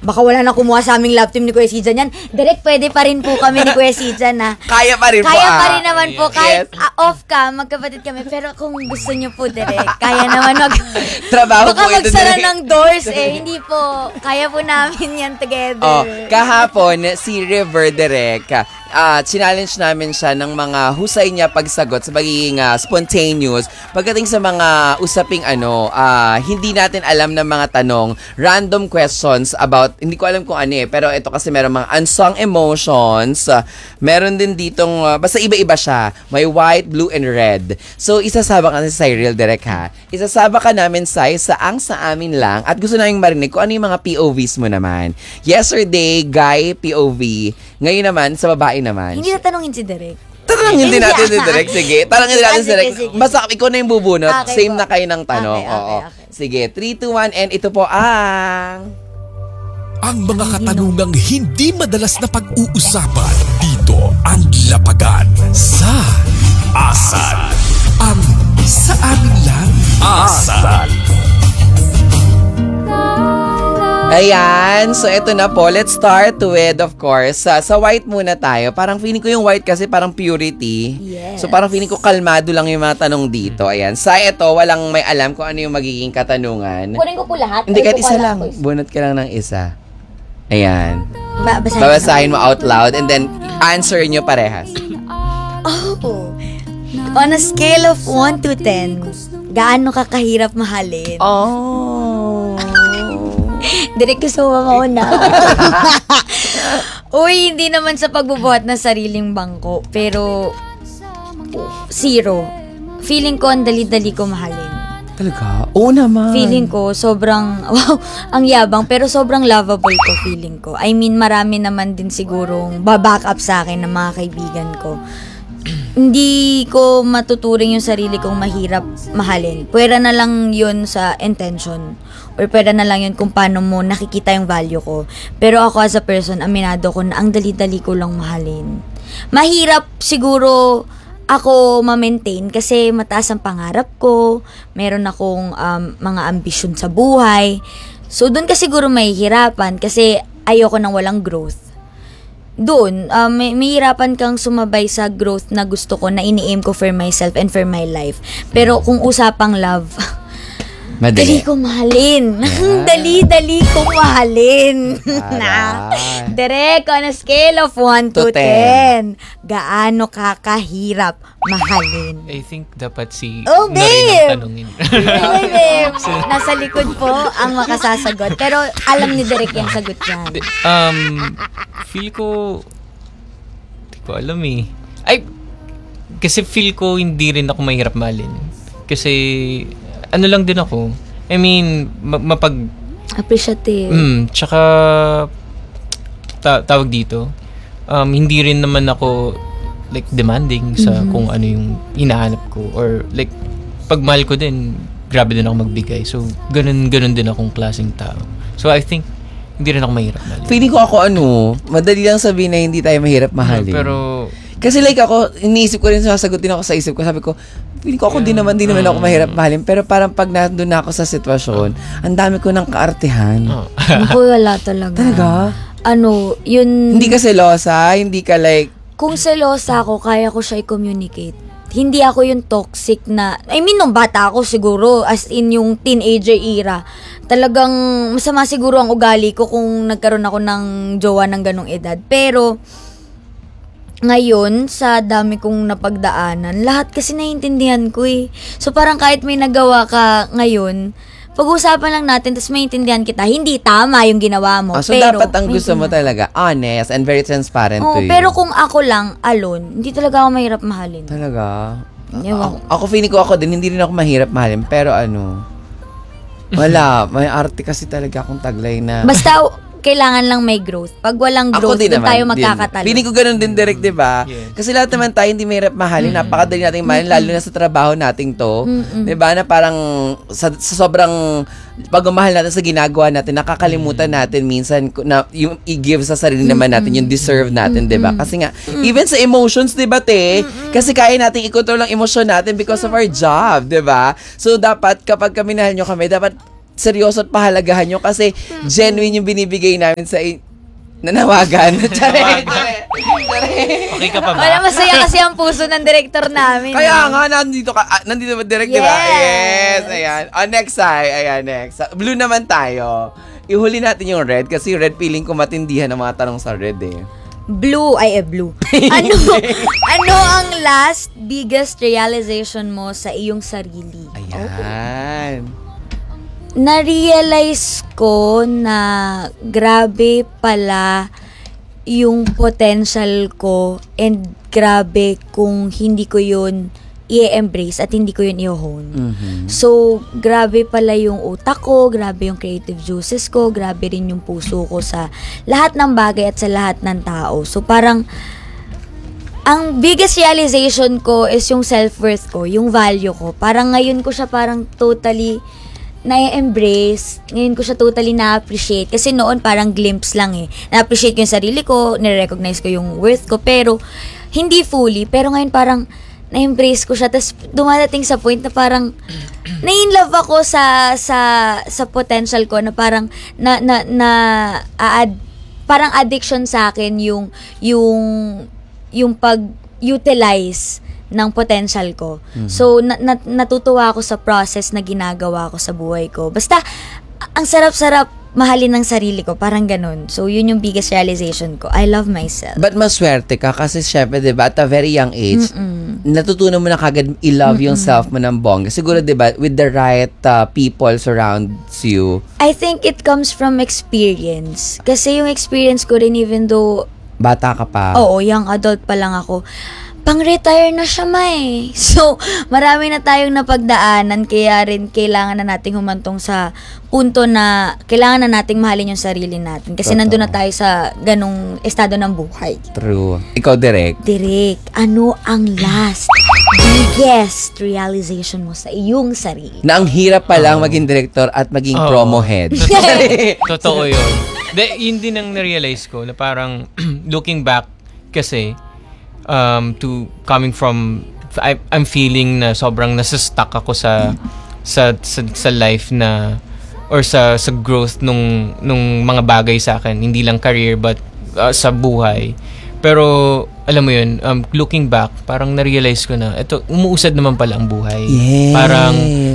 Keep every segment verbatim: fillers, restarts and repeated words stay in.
baka wala na kumuha sa aming love team ni Kuya Sijan yan. Direct, pwede pa rin po kami ni Kuya Sijan na. Kaya pa rin po. Kaya ah. pa rin naman po. Kahit Yes. ah, off ka, magkapatid kami. Pero kung gusto nyo po direct, kaya naman mag... Trabaho baka po ito magsara direct. ng doors eh. Hindi po. Kaya po namin yan together. Oh, kahapon, si River Direk, uh, challenge namin siya ng mga husay niya pagsagot sa pagiging uh, spontaneous. Pagdating sa mga usaping ano, uh, hindi natin alam ng mga tanong, random questions about, hindi ko alam kung ano eh, pero ito kasi meron mga unsung emotions. Uh, meron din ditong, uh, basta iba-iba siya. May white, blue, and red. So, isasaba ka na si Cyril Direk ha. Isasaba ka namin, Sai, sa ang sa amin lang. At gusto namin marinig kung ano yung mga P O Vs mo naman. Yesterday, guy P O V. Ngayon naman, sa babae naman. Hindi na tanongin si Direk. Tanongin din natin si Direk. Sige, tanongin din natin si Sige, Direk. sige. Basta ikaw na yung bubunot. Okay Same po. na kayo ng tanong. Okay, okay, Oo. okay. Sige, three, two, one, and ito po ang... Ang mga katanungang hindi madalas na pag-uusapan dito ang lapagan sa Asal. Ang sa amin lang Asal. Ayan, so ito na po. Let's start with, of course, uh, sa white muna tayo. Parang feeling ko yung white kasi parang purity. Yes. So parang feeling ko kalmado lang yung mga tanong dito. Ayan, sa ito, walang may alam kung ano yung magiging katanungan. Kunin ko po lahat. Hindi, Ay, kahit po isa pala lang. po isa. Bunot ka lang ng isa. Ayan. Ba- basahin Babasahin mo out loud and then answer nyo parehas. Oh. On a scale of one to ten, gaano ka kahirap mahalin? Oh. Direk gusto mo mauna. Uy, hindi naman sa pagbubuhat ng sariling bangko. Pero, zero. Feeling ko, ang dali-dali ko mahalin. Talaga? Oo naman. Feeling ko, sobrang, wow, ang yabang, pero sobrang lovable ko, feeling ko. I mean, marami naman din sigurong baback up sa akin ng mga kaibigan ko. Hindi ko matuturing yung sarili kong mahirap mahalin. Pwera na lang yun sa intention. Or pwera na lang yun kung paano mo nakikita yung value ko. Pero ako as a person, aminado ko na ang dali-dali ko lang mahalin. Mahirap siguro ako ma-maintain kasi mataas ang pangarap ko. Meron akong um, mga ambisyon sa buhay. So, doon ka siguro mahihirapan kasi ayoko nang walang growth. Doon, uh, may, may hirapan kang sumabay sa growth na gusto ko, na ini-aim ko for myself and for my life. Pero kung usapang love, Madali. dali ko mahalin. Dali-dali ko mahalin. Na. Aray. Direk, on a scale of one To to ten, gaano ka kahirap mahalin? I think dapat si Oh, Noreen babe! ang tanungin. Ay, babe. Nasa likod po ang makasasagot. Pero alam ni Direk yung sagot yan. Di- um, feel ko, di ko alam eh. Ay, kasi feel ko hindi rin ako mahirap mahalin. Kasi, ano lang din ako. I mean, ma- mapag... Appreciative. Mm, tsaka, ta- tawag dito, um, hindi rin naman ako like demanding sa Mhm. kung ano yung hinahanap ko. Or like, pag mahal ko din, grabe din ako magbigay. So, ganun, ganun din akong klaseng tao. So, I think, hindi rin ako mahirap mahalin. Feeling ko ako ano, madali lang sabihin na hindi tayo mahirap mahalin. Pero, Kasi like ako, iniisip ko rin, sasagutin ako sa isip ko. Sabi ko, feeling ko ako din naman, din naman ako mahirap mahalin. Pero parang pag nandun na ako sa sitwasyon, ang dami ko ng kaartehan. oh. Naku, wala talaga. Talaga? Ano, yun... Hindi ka selosa, hindi ka like, Kung selosa ako, kaya ko siya i-communicate. Hindi ako yung toxic na... I mean, nung bata ako siguro, as in yung teenager era, talagang masama siguro ang ugali ko kung nagkaroon ako ng jowa ng ganong edad. Pero, ngayon, sa dami kong napagdaanan, lahat kasi naiintindihan ko eh. So, parang kahit may nagawa ka ngayon, pag-usapan lang natin, tapos maintindihan kita, hindi tama yung ginawa mo. ah, so pero, dapat ang gusto mo talaga, honest and very transparent Oo, to you. pero kung ako lang, alone, hindi talaga ako mahirap mahalin. Talaga? Ewan. Ako, ako feeling ko ako din, hindi rin ako mahirap mahalin. Pero ano, wala. May arte kasi talaga akong taglay na... Basta, kailangan lang may growth. Pag walang growth, doon tayo magkakatalo. Feeling ko ganun din direct, di ba? Yes. Kasi lahat naman tayo hindi mahirap mahalin. Mm-hmm. Napakadali nating mahalin, lalo na sa trabaho nating to. Mm-mm. Di ba? Na parang sa, sa sobrang pagmamahal natin sa ginagawa natin, nakakalimutan natin minsan na yung i-give sa sarili naman natin, yung deserve natin, di ba? Kasi nga, even sa emotions, di ba, te? Kasi kaya nating i-control ang emosyon natin because of our job, di ba? So, dapat kapag kaminahal nyo kami, dapat seryoso at pahalagahan nyo kasi genuine yung binibigay namin sa i- nanawagan. Tsare, tsare, tsare. Okay ka pa ba? Wala, masaya kasi ang puso ng director namin. Kaya eh. nga, nandito ka, ah, nandito ba direct, di ba? Yes. Yes, ayan. Oh, next ay, ayan, next. Blue naman tayo. Ihuli natin yung red kasi red feeling ko matindihan ang mga tanong sa red eh. Blue, ay eh, blue. Ano, ano ang last biggest realization mo sa iyong sarili? Ayan. Na-realize ko na grabe pala yung potential ko and grabe kung hindi ko yun i-embrace at hindi ko yun i-hone. Mhm. So, grabe pala yung utak ko, grabe yung creative juices ko, grabe rin yung puso ko sa lahat ng bagay at sa lahat ng tao. So, parang ang biggest realization ko is yung self-worth ko, yung value ko. Parang ngayon ko siya parang totally na-embrace, ngayon ko siya totally na-appreciate. Kasi noon parang glimpse lang eh. Na-appreciate ko yung sarili ko, nire-recognize ko yung worth ko, pero hindi fully. Pero ngayon parang na-embrace ko siya. Tapos dumadating sa point na parang na-in-love ako sa sa sa potential ko na parang na na, na add, parang addiction sa akin yung yung yung pag-utilize ng potential ko. Mm-hmm. So, na- na- natutuwa ako sa process na ginagawa ko sa buhay ko. Basta, ang sarap-sarap mahalin ng sarili ko. Parang ganun. So, yun yung biggest realization ko. I love myself. But maswerte ka kasi syempre, di ba, at a very young age, Mm-mm. natutunan mo na kagad i-love yung self mo ng bongga. Siguro, di ba, with the right uh, people surrounds you. I think it comes from experience. Kasi yung experience ko rin, even though, Bata ka pa. oo, young adult pa lang ako, pang-retire na siya, May. So, marami na tayong napagdaanan, kaya rin kailangan na nating humantong sa punto na kailangan na nating mahalin yung sarili natin. Kasi Totoo. nandun na tayo sa ganong estado ng buhay. True. Ikaw, direct. Direk, ano ang last biggest realization mo sa iyong sarili? Na ang hirap pa lang maging director at maging Oo. promo head. Totoo yun. De, yun din ang na-realize ko na parang looking back kasi um, to coming from I, I'm feeling na sobrang nasa-stuck ako sa sa sa, sa life na or sa sa growth nung nung mga bagay sa akin, hindi lang career but uh, sa buhay. Pero alam mo yun, um, looking back, parang na-realize ko na ito umuusad naman pala ang buhay. Yes. Parang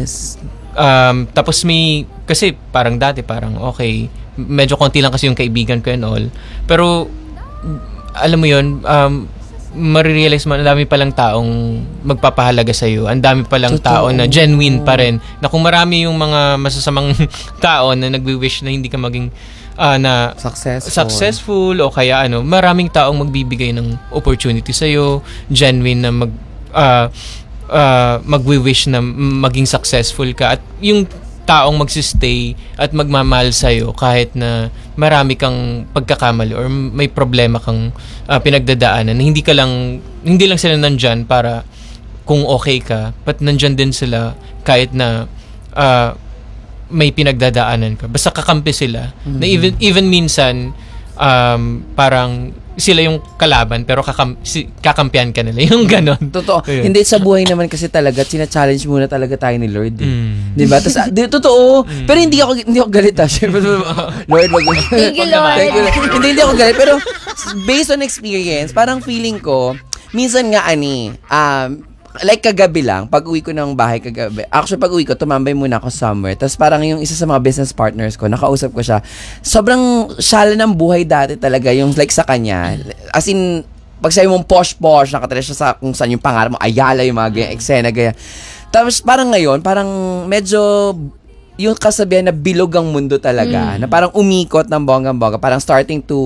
um, tapos may kasi parang dati parang okay, medyo konti lang kasi yung kaibigan ko and all. Pero alam mo yun, um, marirealize mo, ang dami palang taong magpapahalaga sa iyo. Ang dami palang Totoo. tao na genuine pa rin. Na kung marami yung mga masasamang tao na nagwi-wish na hindi ka maging ah, na Successful. successful o kaya ano, maraming taong magbibigay ng opportunity sa iyo, genuine na mag ah, ah, magwi-wish na maging successful ka at yung taong magsistay at magmamahal sa'yo kahit na marami kang pagkakamali or may problema kang uh, pinagdadaanan na hindi ka lang hindi lang sila nandyan para kung okay ka, but nandyan din sila kahit na uh, may pinagdadaanan ka. Basta kakampi sila. Mm-hmm. Na even even minsan um, parang sila yung kalaban pero kakam, si, kakampihan ka nila. Yung ganon. Totoo. Ayun. Hindi, sa buhay naman kasi talaga, sina-challenge muna talaga tayo ni Lord. Eh. Mm. Di ba? Tas, ah, di, totoo. Pero hindi ako, hindi ako galit ha. Lord, wag Thank you, Lord. Thank you, Lord. Hindi, hindi ako galit. Pero, based on experience, parang feeling ko, minsan nga ani, um, like kagabi lang, pag uwi ko ng bahay kagabi, actually pag uwi ko, tumambay muna ako somewhere. Tapos parang yung isa sa mga business partners ko, nakausap ko siya. Sobrang shala ng buhay dati talaga, yung like sa kanya. As in, pag sabi mong posh-posh, nakatira siya sa kung saan yung pangarap mo, Ayala, yung mga ganyan, eksena, ganyan. Tapos parang ngayon, parang medyo yung kasabihan na bilog ang mundo talaga. Mm. Na parang umikot ng bonggang-bongga. Parang starting to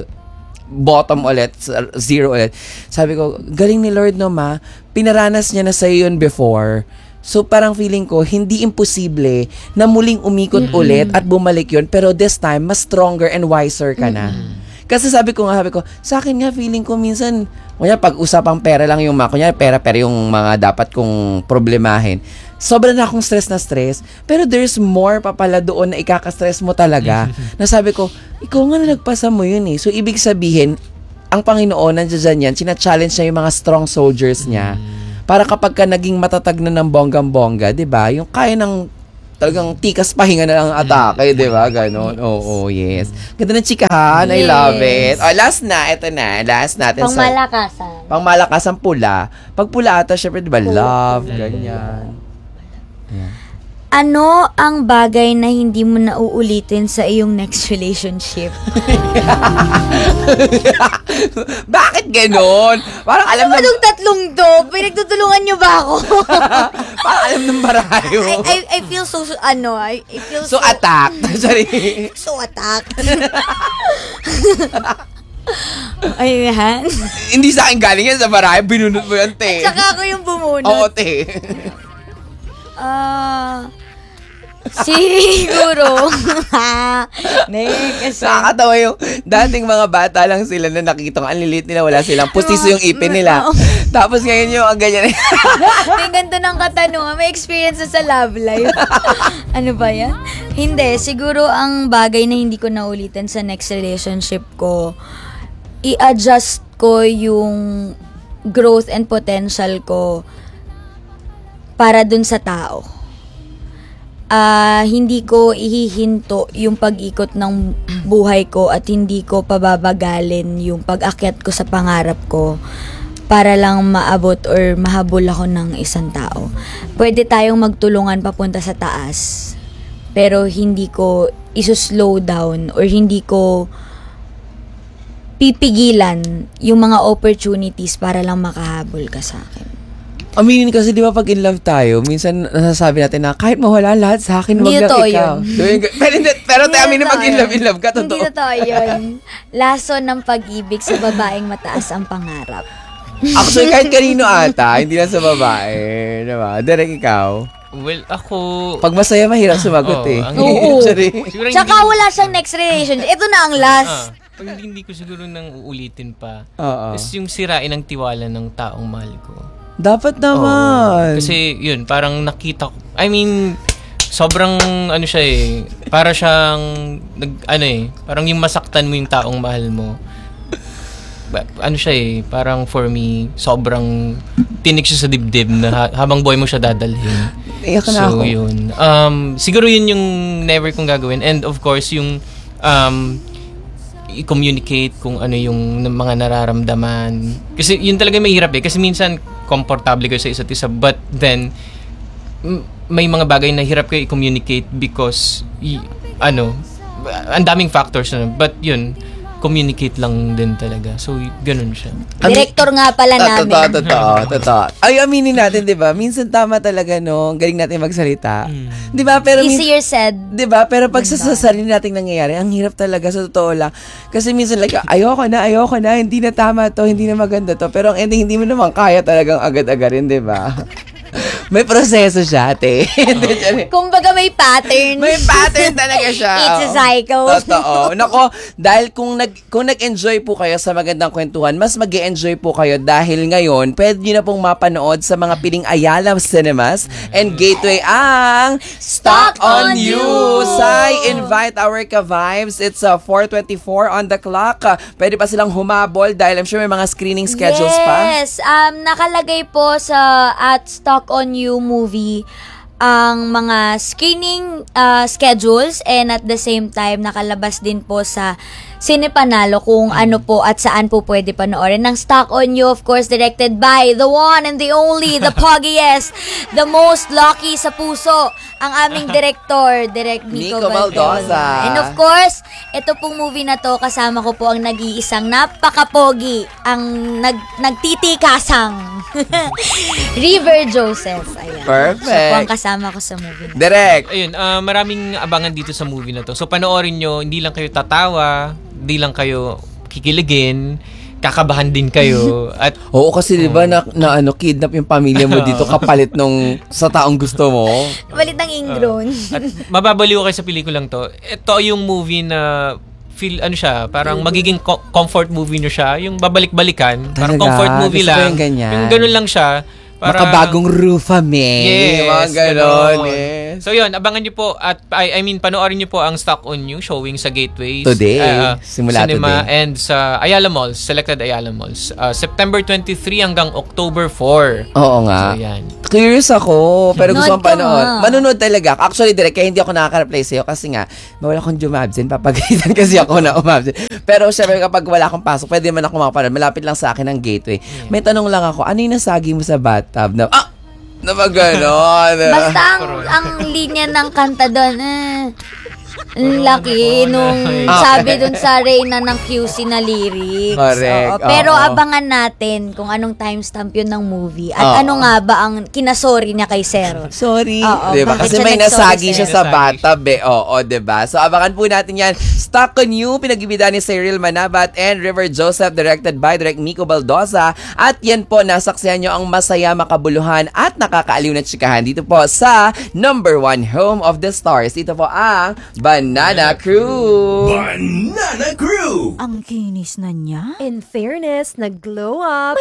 bottom ulit, zero ulit. Sabi ko, galing ni Lord no ma, pinaranas niya na sa'yo yun before. So parang feeling ko, hindi imposible na muling umikot mm-hmm. ulit at bumalik yun, pero this time, mas stronger and wiser ka na. Mm-hmm. Kasi sabi ko nga, sabi ko, sa akin nga feeling ko minsan, kunya pag usapang pera lang yung mga, kunya pera, pero yung mga dapat kong problemahin. Sobra na akong stress na stress, pero there's more pa pala doon na ikaka-stress mo talaga. Na sabi ko, ikaw nga na nagpasa mo yun eh. So, ibig sabihin, ang Panginoon, nandiyan yan, sina-challenge niya yung mga strong soldiers niya. Para kapag ka naging matatag na ng bonggang-bongga, di ba? Yung kaya ng talagang tikas pahinga na lang ang atake, di ba? Ganon. Oo, yes. Ganda ng chikahan. I Yes. love it. Oh, last na. Ito na. Last natin. Pang sa- malakasan. Pang malakas ang pula. Pag pula ata, syempre, di ba, love, ganyan. Ano ang bagay na hindi mo na uulitin sa iyong next relationship? Bakit ganon? Parang alam Ano na, itong tatlong to? Pinagtutulungan niyo ba ako? parang alam ng barayo. I, I, I feel so, ano, I, I feel So, so, attack. Sorry. so attacked. Ayan. Hindi sa akin galing yan sa barayo. Binunod mo yan, te. Tsaka ako yung bumunot. Oo, te. Ah, siguro. Ne, kasi. Nakakatawa yung dating mga bata lang sila na nakikita ko, ang lilit nila, wala silang pustiso yung ipin nila. Tapos ngayon yung ang ganyan. May ganito ng katanungan. May experience na sa love life. Ano ba yan? Hindi. Siguro ang bagay na hindi ko naulitin sa next relationship ko, i-adjust ko yung growth and potential ko para dun sa tao. Ah, hindi ko ihihinto yung pag-ikot ng buhay ko at hindi ko pababagalin yung pag-akyat ko sa pangarap ko para lang maabot or mahabol ako ng isang tao. Pwede tayong magtulungan papunta sa taas, pero hindi ko iso-slow down or hindi ko pipigilan yung mga opportunities para lang makahabol ka sa akin. Aminin kasi, di ba, pag in love tayo, minsan nasasabi natin na kahit mawala lahat sa akin, wag Hindi lang totoo ikaw. yun. Di ba yung- Pero, hindi, pero te, Hindi aminin totoo pag in love, yun. in love ka, Hindi totoo. totoo yun. Laso ng pag-ibig sa babaeng mataas ang pangarap. Actually, kahit kanino ata, hindi lang sa babae. Di ba? Derek, ikaw. Well, ako... Pag masaya, mahirap sumagot Oo, eh. ang- Oo. Sorry. Siguro Tsaka wala siyang next relationship. Ito na ang last. Ah, pag hindi, hindi ko siguro nang uulitin pa. Oo. Is yung sirain ang tiwala ng taong mahal ko. Dapat naman. Oo. Kasi yun, parang nakita ko. I mean, sobrang ano siya eh. Para siyang, nag, ano eh, parang yung masaktan mo yung taong mahal mo. Ba, ano siya eh, parang for me, sobrang tinik siya sa dibdib na ha- habang boy mo siya dadalhin. Iyak na So ako. yun. Um, siguro yun yung never kong gagawin. And of course, yung um, i-communicate kung ano yung n- mga nararamdaman. Kasi yun talaga may hirap eh. Kasi minsan, komportable kayo sa isa't isa. But then, m- may mga bagay na hirap kayo i-communicate because, y- ano, ang daming factors na. But yun, communicate lang din talaga. So, y- ganun siya. Director nga pala Ah, namin. Totoo, totoo, totoo. Ay, aminin natin, di ba? Minsan tama talaga, no? Galing natin magsalita. Di ba? Pero min- Easier said. di ba? Pero pag sa sa sarili nating nangyayari, ang hirap talaga, sa totoo lang. Kasi minsan like, ayoko na, ayoko na, hindi na tama to, hindi na maganda to. Pero ang ending, hindi mo naman kaya talagang agad-agarin, di ba? May proseso siya, ate. Hindi, sorry. Kumbaga may pattern. May pattern talaga siya. It's a Oo. cycle. Totoo. Nako, dahil kung nag kung nag-enjoy po kayo sa magandang kwentuhan, mas mag-enjoy po kayo dahil ngayon, pwede nyo na pong mapanood sa mga piling Ayala Cinemas and Gateway ang Stock on You. Sai, invite our ka-vibes. It's uh, four twenty-four on the clock. Uh, pwede pa silang humabol dahil I'm sure may mga screening schedules pa. Yes, um, nakalagay po sa at Stock on You movie ang mga screening uh, schedules and at the same time nakalabas din po sa Cine Panalo kung ano po at saan po pwede panoorin ng Stock on You, of course directed by the one and the only, the poggiest, the most lucky sa puso, ang aming director, Direk Nico, Nico Maldoza. Valdoza. And of course, ito pong movie na to, kasama ko po ang nag-iisang napaka-pogi, ang nag nagtitikasang River Joseph. Ayan. Perfect. Siya po ang kasama ko sa movie na. Direct. Ayun, ah, maraming abangan dito sa movie na to. So, panoorin nyo, hindi lang kayo tatawa, hindi lang kayo kikiligin, kakabahan din kayo. At Oo, kasi di ba na, na ano, kidnap yung pamilya mo dito kapalit nung sa taong gusto mo. Balit ng ingrown. At mababaliw kayo sa pelikulang to. Ito yung movie na feel ano siya, parang magiging co- comfort movie nyo siya, yung babalik-balikan, parang Talaga? comfort movie Gusto ko lang. yung ganyan. Yung ganun lang siya. Para, Makabagong Rufa, May. Yes, Mga ganon, ganon. eh. Yes. So yun, abangan nyo po at I, I mean panoorin nyo po ang Stock on You showing sa Gateways Today. uh, Simula Cinema today. and sa Ayala Malls, selected Ayala Malls. Uh, September twenty-three hanggang October four. Oo nga. So yan. Curious ako, pero gusto Nood kong ka panood. nga. Manunod talaga. Actually, direct, kaya hindi ako nakaka-reply sa'yo kasi nga, bawal akong jumabsin. Papagalitan kasi ako na umabsin. Pero syempre, kapag wala akong pasok, pwede man ako makapanood. Malapit lang sa akin ang gateway. May tanong lang ako, ano yung nasagi mo sa bathtub? Na, ah! Na pag gano'n. Basta ang, ang linya ng kanta doon, eh, ang laki nung sabi dun sa Reyna ng Q C na lyrics. Correct, Oo. Pero oo. abangan natin kung anong timestamp yun ng movie. At Oo. ano nga ba ang kinasorry niya kay Cero. Sorry. Oo, diba? bakit Kasi siya may nagsorry nasagi sa'yo? siya sa Nasagi. bathtub eh. Oo, diba? So, abangan po natin yan. Stock on You, pinag-ibida ni Cyril Manabat and River Joseph, directed by Direk Nico Baldosa. At yan po, nasaksihan nyo ang masaya, makabuluhan at nakakaaliw na tsikahan dito po sa number one home of the stars. Dito po ang Banana Crew. Banana Crew! Ang kinis na niya. In fairness, nag-glow up.